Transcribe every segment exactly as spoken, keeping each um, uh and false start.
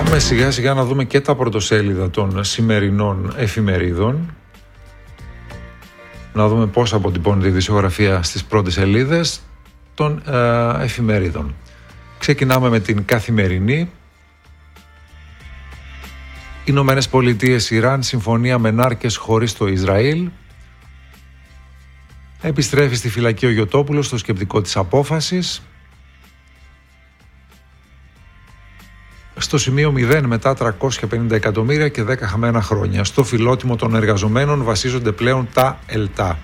Πάμε σιγά σιγά να δούμε και τα πρωτοσέλιδα των σημερινών εφημερίδων. Να δούμε πώς αποτυπώνεται η ειδησιογραφία στις πρώτες σελίδες των ε, εφημερίδων. Ξεκινάμε με την Καθημερινή. Ηνωμένες Πολιτείες Ιράν, συμφωνία με νάρκες χωρίς το Ισραήλ. Επιστρέφει στη φυλακή ο Γιωτόπουλος στο σκεπτικό της απόφασης. Στο σημείο μηδέν μετά τριακόσια πενήντα εκατομμύρια και δέκα χαμένα χρόνια. Στο φιλότιμο των εργαζομένων βασίζονται πλέον τα ΕΛΤΑ.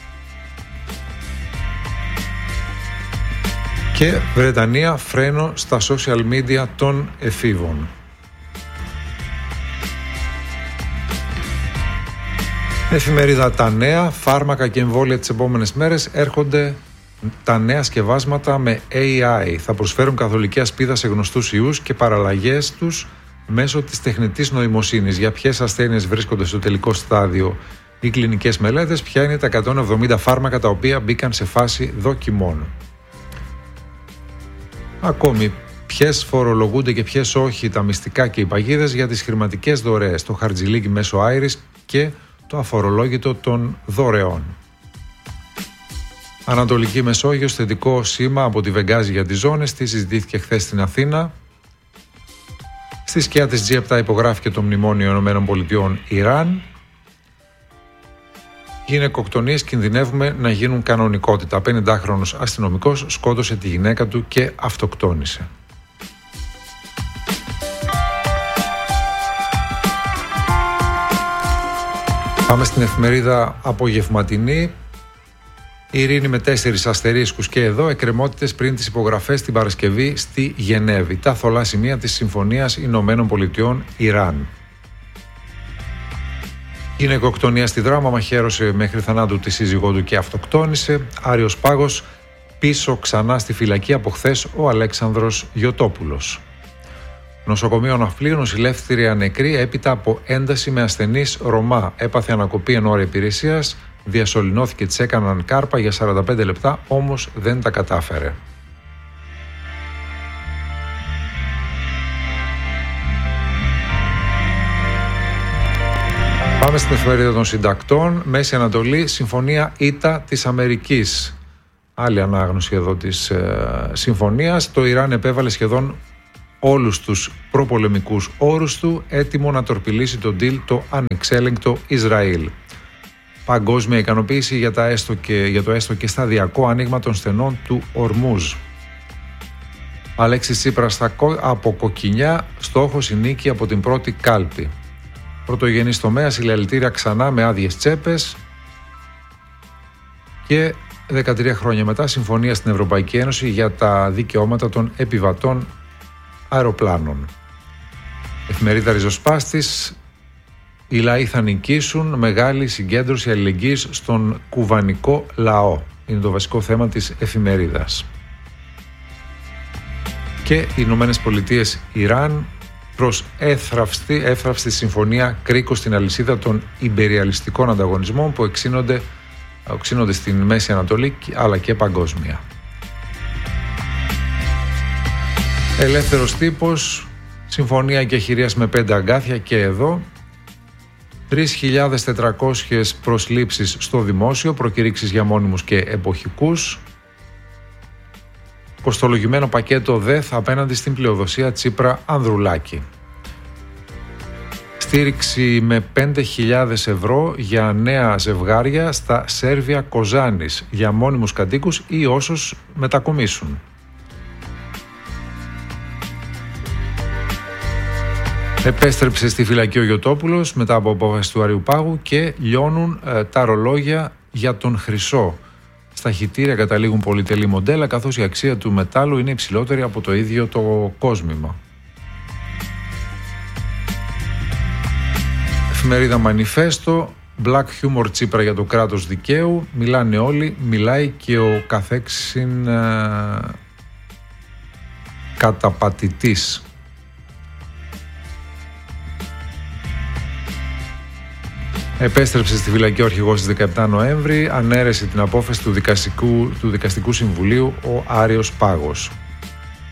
Και Βρετανία, φρένο στα social media των εφήβων. Εφημερίδα Τα Νέα, φάρμακα και εμβόλια τις επόμενες μέρες, έρχονται τα νέα σκευάσματα με έι άι. Θα προσφέρουν καθολική ασπίδα σε γνωστούς ιούς και παραλλαγές τους μέσω της τεχνητής νοημοσύνης. Για ποιες ασθένειες βρίσκονται στο τελικό στάδιο οι κλινικές μελέτες, ποια είναι τα εκατόν εβδομήντα φάρμακα τα οποία μπήκαν σε φάση δοκιμών. Ακόμη, ποιες φορολογούνται και ποιες όχι τα μυστικά και οι παγίδες για τις χρηματικές δωρεές, το χαρτζιλίκι μέσω Άιρις και το αφορολόγητο των δωρεών. Ανατολική Μεσόγειος, θετικό σήμα από τη Βεγγάζη για τις ζώνες, τι συζητήθηκε χθες στην Αθήνα. Στη σκιά της τζι επτά υπογράφηκε το Μνημόνιο ΗΠΑ Ιράν. Γυναικοκτονίες κινδυνεύουμε να γίνουν κανονικότητα. πενηντάχρονος αστυνομικός σκότωσε τη γυναίκα του και αυτοκτόνησε. Πάμε στην εφημερίδα Απογευματινή. Η ειρήνη με τέσσερις αστερίσκους και εδώ εκκρεμότητες πριν τις υπογραφές την Παρασκευή στη Γενέβη. Τα θολά σημεία της Συμφωνίας Ηνωμένων Πολιτειών Ιράν. Γυναικοκτονία στη Δράμα, μαχαίρωσε μέχρι θανάτου τη σύζυγό του και αυτοκτόνησε. Άριος Πάγος πίσω ξανά στη φυλακή από χθες ο Αλέξανδρος Γιωτόπουλος. Νοσοκομείο Ναυπλίου, νοσηλεύτρια νεκρή έπειτα από ένταση με ασθενείς Ρωμά. Έπαθε ανακοπή εν ώρα υπηρεσίας, διασωληνώθηκε, της έκαναν κάρπα για σαράντα πέντε λεπτά, όμως δεν τα κατάφερε. Πάμε στην εφημερίδα των συντακτών. Μέση Ανατολή, συμφωνία ΙΤΑ της Αμερικής. Άλλη ανάγνωση εδώ της ε, συμφωνίας. Το Ιράν επέβαλε σχεδόν όλους τους προπολεμικούς όρους του, έτοιμο να τορπιλήσει το deal το ανεξέλεγκτο Ισραήλ. Παγκόσμια ικανοποίηση για, τα έστω και, για το έστω και σταδιακό άνοιγμα των στενών του Ορμούζ. Αλέξης Τσίπρας από κοκκινιά, στόχος η νίκη από την πρώτη κάλπη. Πρωτογενής τομέας, συλλαλητήρια ξανά με άδειες τσέπες. Και δεκατρία χρόνια μετά, συμφωνία στην Ευρωπαϊκή Ένωση για τα δικαιώματα των επιβατών αεροπλάνων. Εφημερίδα Ριζοσπάστης, οι λαοί θα νικήσουν, μεγάλη συγκέντρωση αλληλεγγύης στον κουβανικό λαό. Είναι το βασικό θέμα της εφημερίδας. Και οι Ηνωμένες Πολιτείες Ιράν προς εύθραυστη, εύθραυστη συμφωνία κρίκο στην αλυσίδα των ιμπεριαλιστικών ανταγωνισμών που εξήνονται, εξήνονται στην Μέση Ανατολή αλλά και παγκόσμια. Ελεύθερος τύπος, συμφωνία και χειρίας με πέντε αγκάθια και εδώ. τρεις χιλιάδες τετρακόσιες προσλήψεις στο δημόσιο, προκηρύξεις για μόνιμους και εποχικούς. Κοστολογημένο πακέτο ΔΕΘ απέναντι στην πλειοδοσία Τσίπρα Ανδρουλάκη. Στήριξη με πέντε χιλιάδες ευρώ για νέα ζευγάρια στα Σέρβια Κοζάνης για μόνιμους κατοίκους ή όσους μετακομίσουν. Επέστρεψε στη φυλακή ο Γιωτόπουλος μετά από απόφαση του Αριού Πάγου και λιώνουν ε, τα ρολόγια για τον χρυσό. Στα χυτήρια καταλήγουν πολυτελή μοντέλα, καθώς η αξία του μετάλλου είναι υψηλότερη από το ίδιο το κόσμημα. Εφημερίδα Μανιφέστο, Black Humor Τσίπρα για το κράτος δικαίου, μιλάνε όλοι, μιλάει και ο καθέξιν ε, καταπατητής. Επέστρεψε στη φυλακή ο αρχηγός στις δεκαεπτά Νοέμβρη, ανέρεσε την απόφαση του δικαστικού, του δικαστικού συμβουλίου ο Άριος Πάγος.